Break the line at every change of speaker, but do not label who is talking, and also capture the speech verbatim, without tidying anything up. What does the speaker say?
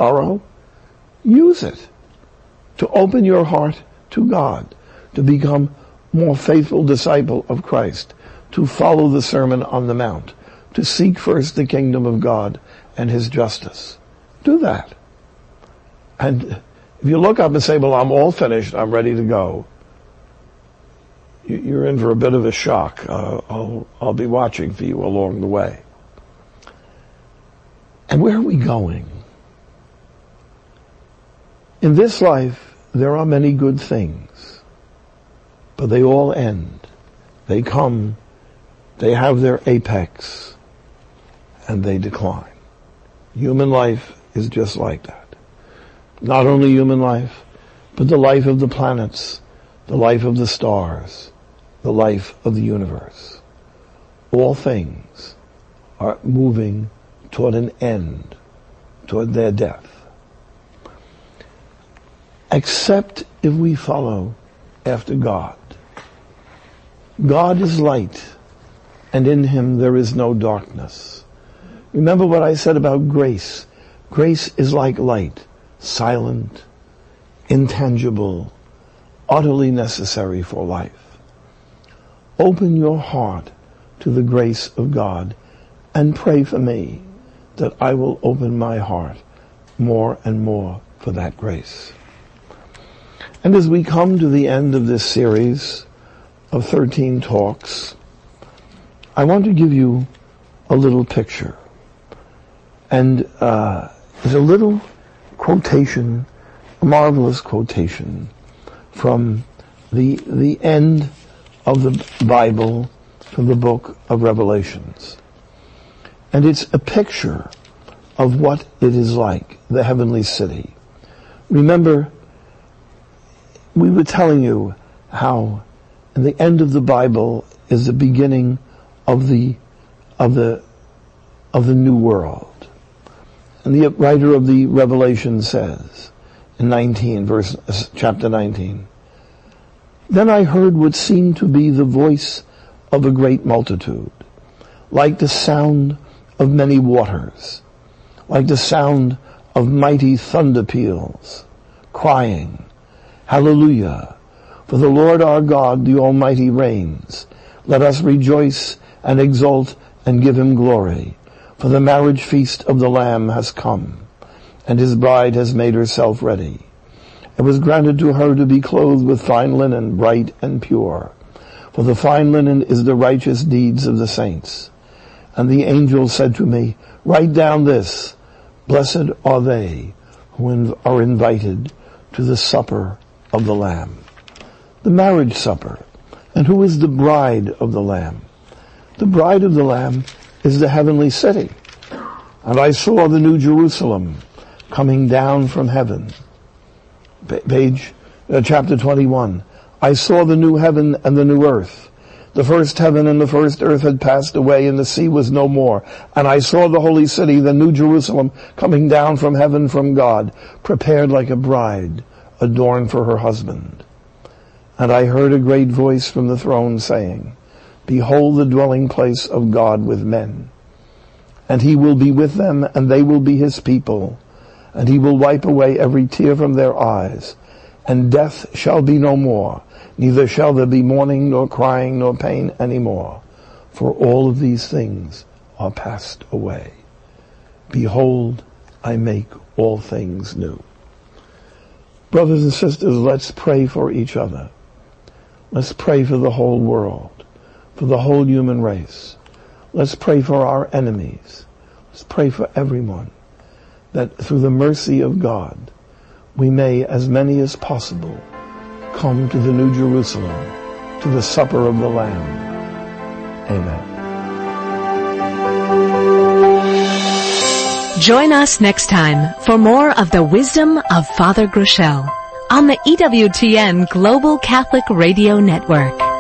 sorrow, use it to open your heart to God, to become more faithful disciple of Christ, to follow the Sermon on the Mount, to seek first the kingdom of God and His justice. Do that. And if you look up and say, well, I'm all finished, I'm ready to go, you're in for a bit of a shock. Uh, I'll, I'll be watching for you along the way. And where are we going? In this life, there are many good things, but they all end. They come, they have their apex, and they decline. Human life is just like that. Not only human life, but the life of the planets, the life of the stars, the life of the universe. All things are moving toward an end, toward their death. Except if we follow after God. God is light, and in Him there is no darkness. Remember what I said about grace. Grace is like light, silent, intangible, utterly necessary for life. Open your heart to the grace of God and pray for me that I will open my heart more and more for that grace. And as we come to the end of this series of thirteen talks, I want to give you a little picture. And uh, it's a little quotation, a marvelous quotation from the the end of the Bible, from the book of Revelations. And it's a picture of what it is like, the heavenly city. Remember, we were telling you how in the end of the Bible is the beginning of the of the of the new world. And the writer of the Revelation says in nineteen, verse chapter nineteen, then I heard what seemed to be the voice of a great multitude, like the sound of many waters, like the sound of mighty thunder peals, crying, Hallelujah! For the Lord our God, the Almighty, reigns. Let us rejoice and exult and give Him glory. For the marriage feast of the Lamb has come, and His bride has made herself ready. It was granted to her to be clothed with fine linen, bright and pure. For the fine linen is the righteous deeds of the saints. And the angel said to me, write down this, blessed are they who are invited to the supper of the Lamb. The marriage supper. And who is the bride of the Lamb? The bride of the Lamb is the heavenly city. And I saw the new Jerusalem coming down from heaven. Page, uh, chapter twenty-one. I saw the new heaven and the new earth. The first heaven and the first earth had passed away, and the sea was no more. And I saw the holy city, the new Jerusalem, coming down from heaven from God, prepared like a bride, adorned for her husband. And I heard a great voice from the throne saying, behold the dwelling place of God with men. And He will be with them, and they will be His people. And He will wipe away every tear from their eyes. And death shall be no more, neither shall there be mourning, nor crying, nor pain any more. For all of these things are passed away. Behold, I make all things new. Brothers and sisters, let's pray for each other. Let's pray for the whole world, for the whole human race. Let's pray for our enemies. Let's pray for everyone, that through the mercy of God, we may, as many as possible, come to the New Jerusalem, to the supper of the Lamb. Amen.
Join us next time for more of the wisdom of Father Groeschel on the E W T N Global Catholic Radio Network.